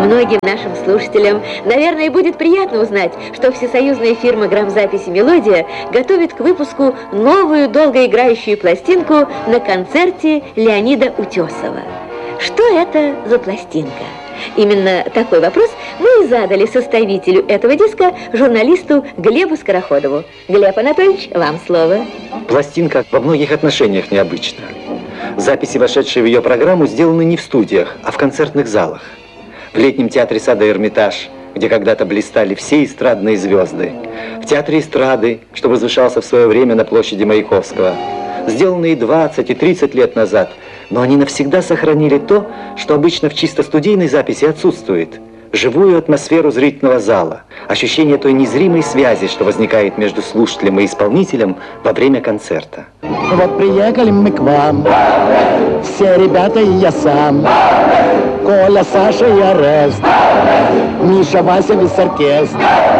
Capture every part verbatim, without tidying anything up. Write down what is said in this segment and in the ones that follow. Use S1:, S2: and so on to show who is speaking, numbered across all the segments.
S1: Многим нашим слушателям, наверное, будет приятно узнать, что всесоюзная фирма грамзаписи «Мелодия» готовит к выпуску новую долгоиграющую пластинку на концерте Леонида Утесова. Что это за пластинка? Именно такой вопрос мы и задали составителю этого диска, журналисту Глебу Скороходову. Глеб Анатольевич, вам слово.
S2: Пластинка во многих отношениях необычна. Записи, вошедшие в ее программу, сделаны не в студиях, а в концертных залах. В летнем театре сада «Эрмитаж», где когда-то блистали все эстрадные звезды. В театре эстрады, что возвышался в свое время на площади Маяковского. Сделанные двадцать и тридцать лет назад, но они навсегда сохранили то, что обычно в чисто студийной записи отсутствует. Живую атмосферу зрительного зала, ощущение той незримой связи, что возникает между слушателем и исполнителем во время концерта.
S3: Вот приехали мы к вам, все ребята и я сам, Коля, Саша и Арест, Миша, Вася, весь оркестр.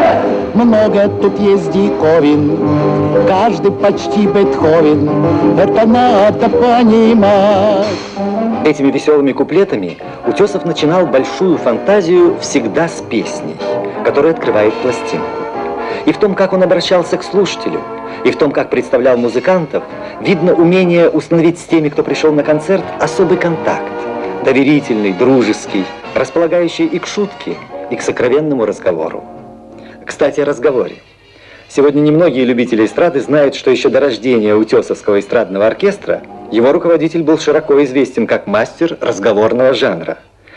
S3: Много тут есть диковин, каждый почти Бетховен, это надо понимать.
S2: Этими веселыми куплетами Утесов начинал большую фантазию всегда с песней, которая открывает пластинку. И в том, как он обращался к слушателю, и в том, как представлял музыкантов, видно умение установить с теми, кто пришел на концерт, особый контакт. Доверительный, дружеский, располагающий и к шутке, и к сокровенному разговору. Кстати, о разговоре. Сегодня немногие любители эстрады знают, что еще до рождения Утесовского эстрадного оркестра его руководитель был широко известен как мастер разговорного жанра.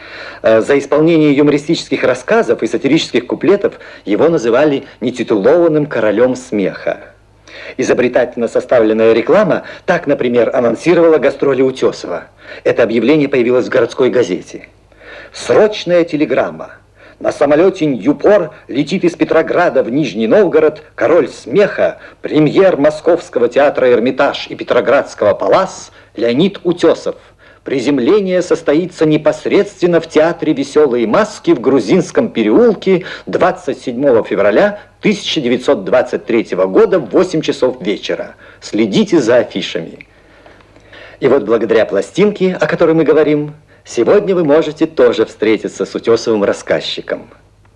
S2: За исполнение юмористических рассказов и сатирических куплетов его называли нетитулованным королем смеха. Изобретательно составленная реклама так, например, анонсировала гастроли Утесова. Это объявление появилось в городской газете. «Срочная телеграмма. На самолете Ньюпор летит из Петрограда в Нижний Новгород король смеха, премьер Московского театра «Эрмитаж» и Петроградского «Палас» Леонид Утесов. Приземление состоится непосредственно в театре «Веселые маски» в Грузинском переулке двадцать седьмого февраля тысяча девятьсот двадцать третьего года в восемь часов вечера. Следите за афишами». И вот благодаря пластинке, о которой мы говорим, сегодня вы можете тоже встретиться с Утесовым рассказчиком.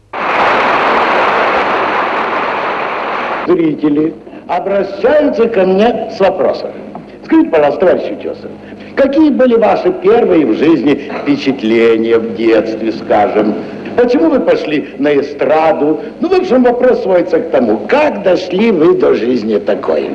S4: Зрители обращаются ко мне с вопросом. Скажите, пожалуйста, товарищ Утесов, какие были ваши первые в жизни впечатления в детстве, скажем? Почему вы пошли на эстраду? Ну, в общем, вопрос сводится к тому, как дошли вы до жизни такой?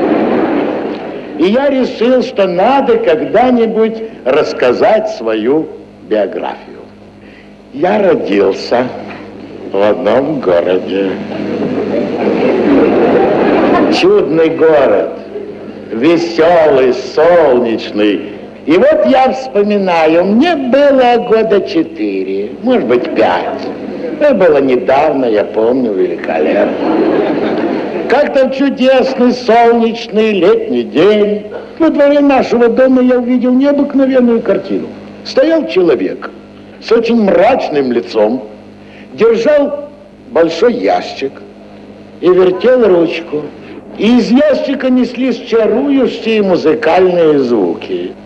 S4: И я решил, что надо когда-нибудь рассказать свою биографию. Я родился в одном городе. Чудный город, веселый, солнечный. И вот я вспоминаю, мне было года четыре, может быть, пять. Это было недавно, я помню, великолепно. Как-то в чудесный, солнечный летний день во дворе нашего дома я увидел необыкновенную картину. Стоял человек с очень мрачным лицом, держал большой ящик и вертел ручку. И из ящика неслись чарующие музыкальные звуки.